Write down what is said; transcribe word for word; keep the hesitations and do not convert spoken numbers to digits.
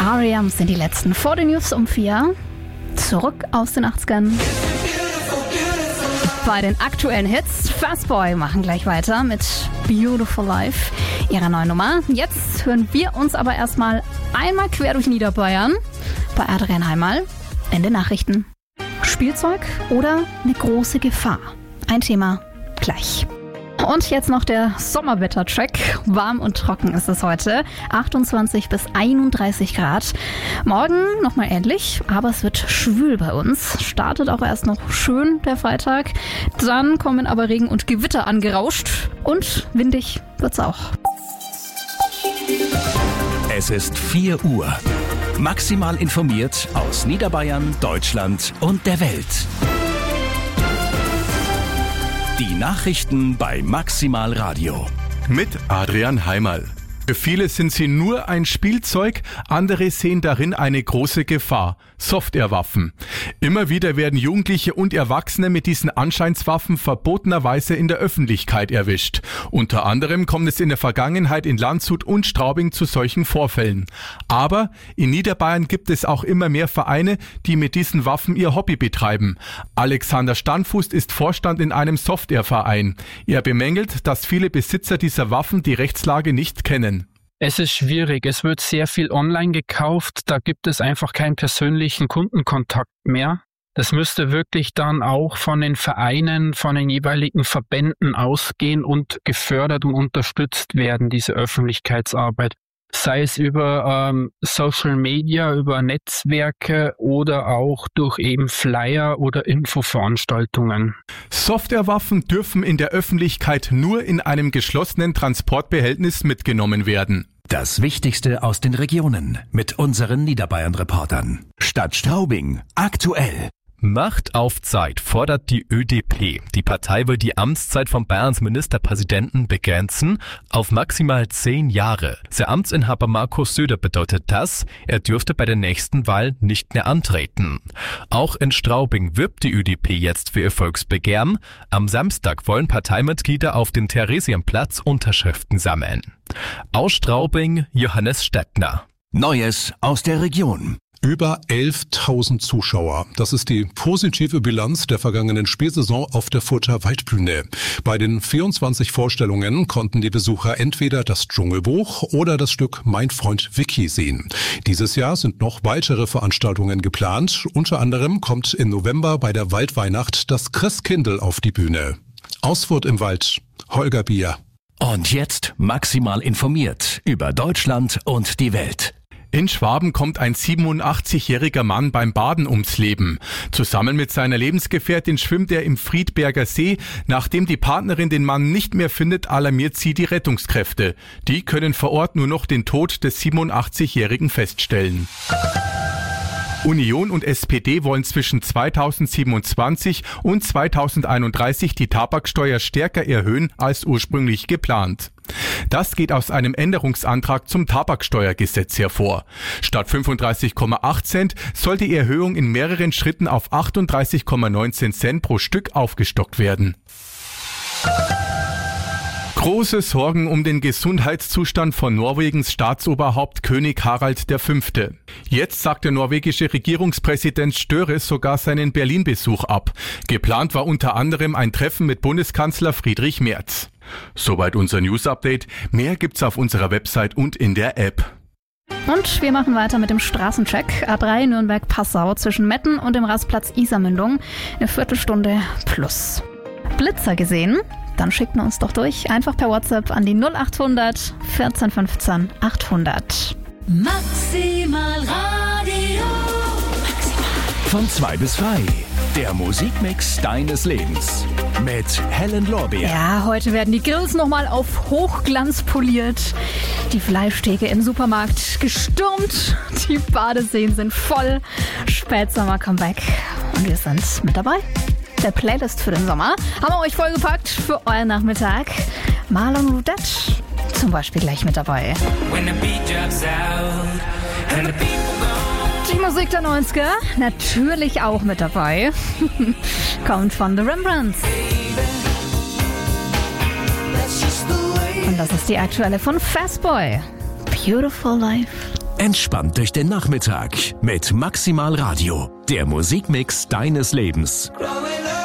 R E M sind die letzten vor den News um vier. Zurück aus den achtzigern. Bei den aktuellen Hits. Fastboy machen gleich weiter mit Beautiful Life, ihrer neuen Nummer. Jetzt hören wir uns aber erstmal einmal quer durch Niederbayern bei Adrian Heimal in den Nachrichten. Spielzeug oder eine große Gefahr? Ein Thema gleich. Und jetzt noch der Sommerwetter-Track. Warm und trocken ist es heute. achtundzwanzig bis einunddreißig Grad. Morgen nochmal ähnlich, aber es wird schwül bei uns. Startet auch erst noch schön der Freitag. Dann kommen aber Regen und Gewitter angerauscht. Und windig wird's auch. Es ist vier Uhr. Maximal informiert aus Niederbayern, Deutschland und der Welt. Die Nachrichten bei Maximal Radio. Mit Adrian Heimal. Für viele sind sie nur ein Spielzeug, andere sehen darin eine große Gefahr. Softwarewaffen. Immer wieder werden Jugendliche und Erwachsene mit diesen Anscheinswaffen verbotenerweise in der Öffentlichkeit erwischt. Unter anderem kommt es in der Vergangenheit in Landshut und Straubing zu solchen Vorfällen. Aber in Niederbayern gibt es auch immer mehr Vereine, die mit diesen Waffen ihr Hobby betreiben. Alexander Standfuß ist Vorstand in einem Softwareverein. Er bemängelt, dass viele Besitzer dieser Waffen die Rechtslage nicht kennen. Es ist schwierig. Es wird sehr viel online gekauft. Da gibt es einfach keinen persönlichen Kundenkontakt mehr. Das müsste wirklich dann auch von den Vereinen, von den jeweiligen Verbänden ausgehen und gefördert und unterstützt werden, diese Öffentlichkeitsarbeit. Sei es über ähm, Social Media, über Netzwerke oder auch durch eben Flyer oder Infoveranstaltungen. Softwarewaffen dürfen in der Öffentlichkeit nur in einem geschlossenen Transportbehältnis mitgenommen werden. Das Wichtigste aus den Regionen mit unseren Niederbayern-Reportern. Stadt Straubing, aktuell. Macht auf Zeit fordert die Ö D P. Die Partei will die Amtszeit von Bayerns Ministerpräsidenten begrenzen auf maximal zehn Jahre. Der Amtsinhaber Markus Söder bedeutet das, er dürfte bei der nächsten Wahl nicht mehr antreten. Auch in Straubing wirbt die Ö D P jetzt für ihr Volksbegehren. Am Samstag wollen Parteimitglieder auf dem Theresienplatz Unterschriften sammeln. Aus Straubing, Johannes Stettner. Neues aus der Region. Über elftausend Zuschauer. Das ist die positive Bilanz der vergangenen Spielsaison auf der Further Waldbühne. Bei den vierundzwanzig Vorstellungen konnten die Besucher entweder das Dschungelbuch oder das Stück Mein Freund Vicky sehen. Dieses Jahr sind noch weitere Veranstaltungen geplant. Unter anderem kommt im November bei der Waldweihnacht das Christkindl auf die Bühne. Aus Furt im Wald, Holger Bier. Und jetzt maximal informiert über Deutschland und die Welt. In Schwaben kommt ein siebenundachtzigjähriger Mann beim Baden ums Leben. Zusammen mit seiner Lebensgefährtin schwimmt er im Friedberger See. Nachdem die Partnerin den Mann nicht mehr findet, alarmiert sie die Rettungskräfte. Die können vor Ort nur noch den Tod des siebenundachtzigjährigen feststellen. Union und S P D wollen zwischen zweitausendsiebenundzwanzig und zweitausendeinunddreißig die Tabaksteuer stärker erhöhen als ursprünglich geplant. Das geht aus einem Änderungsantrag zum Tabaksteuergesetz hervor. Statt fünfunddreißig Komma acht Cent soll die Erhöhung in mehreren Schritten auf achtunddreißig Komma neunzehn Cent pro Stück aufgestockt werden. Große Sorgen um den Gesundheitszustand von Norwegens Staatsoberhaupt König Harald der Fünfte. Jetzt sagt der norwegische Regierungspräsident Støre sogar seinen Berlin-Besuch ab. Geplant war unter anderem ein Treffen mit Bundeskanzler Friedrich Merz. Soweit unser News-Update. Mehr gibt's auf unserer Website und in der App. Und wir machen weiter mit dem Straßencheck. A drei Nürnberg-Passau zwischen Metten und dem Rastplatz Isarmündung. Eine Viertelstunde plus. Blitzer gesehen? Dann schickt uns doch durch. Einfach per WhatsApp an die null achthundert vierzehn fünfzehn achthundert. Maximal Radio. Von zwei bis drei. Der Musikmix deines Lebens. Mit Helen Lorbeer. Ja, heute werden die Grills nochmal auf Hochglanz poliert. Die Fleischtheke im Supermarkt gestürmt. Die Badeseen sind voll. Spätsommer-Comeback. Und wir sind mit dabei. Der Playlist für den Sommer haben wir euch vollgepackt für euren Nachmittag. Marlon Rudette zum Beispiel gleich mit dabei. Die Musik der neunziger natürlich auch mit dabei. Kommt von The Rembrandts. Und das ist die aktuelle von Fastboy. Beautiful Life. Entspannt durch den Nachmittag mit Maximal Radio, der Musikmix deines Lebens.